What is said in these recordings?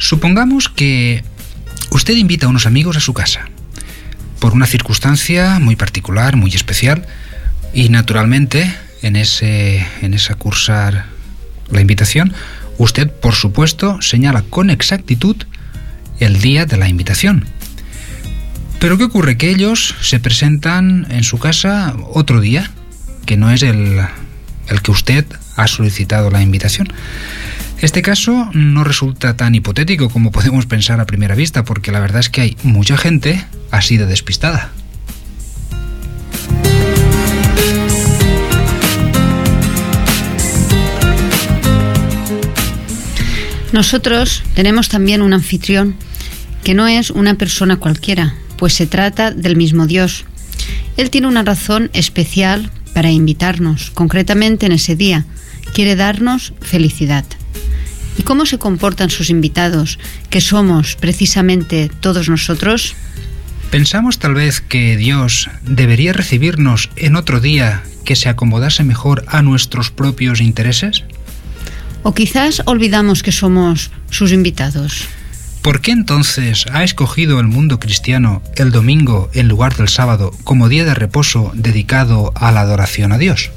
Supongamos que usted invita a unos amigos a su casa, por una circunstancia muy particular, muy especial, y naturalmente en esa cursar la invitación, usted por supuesto señala con exactitud el día de la invitación. Pero ¿qué ocurre? Que ellos se presentan en su casa otro día, que no es el que usted ha solicitado la invitación. Este caso no resulta tan hipotético como podemos pensar a primera vista, porque la verdad es que hay mucha gente así de despistada. Nosotros tenemos también un anfitrión que no es una persona cualquiera, pues se trata del mismo Dios. Él tiene una razón especial para invitarnos, concretamente en ese día. Quiere darnos felicidad. ¿Y cómo se comportan sus invitados, que somos precisamente todos nosotros? ¿Pensamos tal vez que Dios debería recibirnos en otro día que se acomodase mejor a nuestros propios intereses? ¿O quizás olvidamos que somos sus invitados? ¿Por qué entonces ha escogido el mundo cristiano el domingo en lugar del sábado como día de reposo dedicado a la adoración a Dios?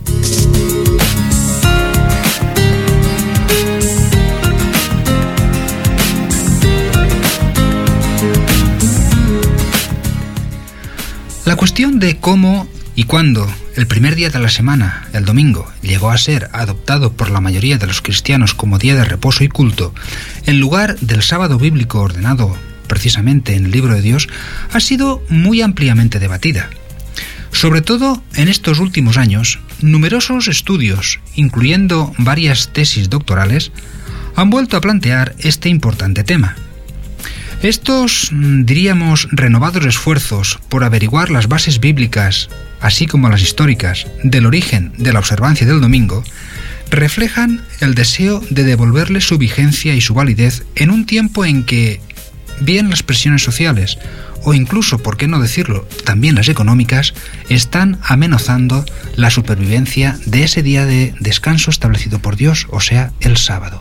La cuestión de cómo y cuándo el primer día de la semana, el domingo, llegó a ser adoptado por la mayoría de los cristianos como día de reposo y culto, en lugar del sábado bíblico ordenado precisamente en el libro de Dios, ha sido muy ampliamente debatida. Sobre todo en estos últimos años, numerosos estudios, incluyendo varias tesis doctorales, han vuelto a plantear este importante tema. Estos, diríamos, renovados esfuerzos por averiguar las bases bíblicas, así como las históricas, del origen de la observancia del domingo, reflejan el deseo de devolverle su vigencia y su validez en un tiempo en que, bien las presiones sociales, o incluso, por qué no decirlo, también las económicas, están amenazando la supervivencia de ese día de descanso establecido por Dios, o sea, el sábado.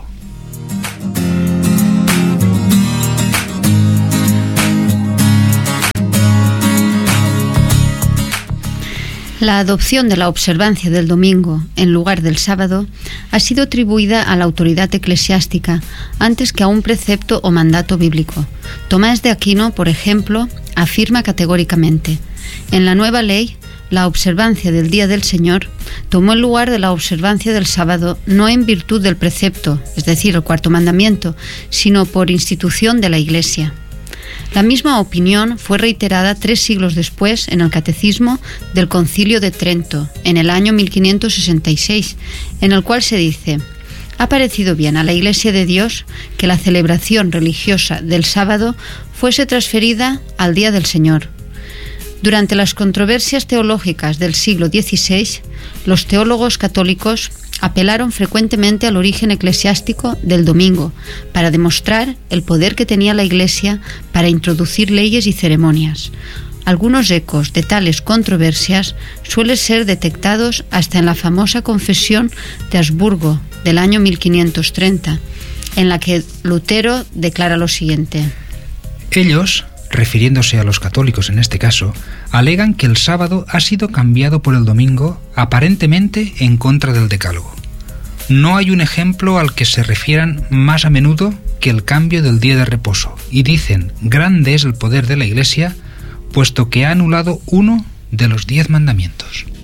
La adopción de la observancia del domingo en lugar del sábado ha sido atribuida a la autoridad eclesiástica antes que a un precepto o mandato bíblico. Tomás de Aquino, por ejemplo, afirma categóricamente: en la nueva ley, la observancia del Día del Señor tomó el lugar de la observancia del sábado no en virtud del precepto, es decir, el cuarto mandamiento, sino por institución de la Iglesia. La misma opinión fue reiterada 3 siglos después en el Catecismo del Concilio de Trento, en el año 1566, en el cual se dice: ha parecido bien a la Iglesia de Dios que la celebración religiosa del sábado fuese transferida al Día del Señor. Durante las controversias teológicas del siglo XVI, los teólogos católicos apelaron frecuentemente al origen eclesiástico del domingo para demostrar el poder que tenía la Iglesia para introducir leyes y ceremonias. Algunos ecos de tales controversias suelen ser detectados hasta en la famosa Confesión de Habsburgo del año 1530, en la que Lutero declara lo siguiente: ellos, refiriéndose a los católicos en este caso, alegan que el sábado ha sido cambiado por el domingo aparentemente en contra del decálogo. No hay un ejemplo al que se refieran más a menudo que el cambio del día de reposo, y dicen: grande es el poder de la Iglesia, puesto que ha anulado uno de los 10 mandamientos.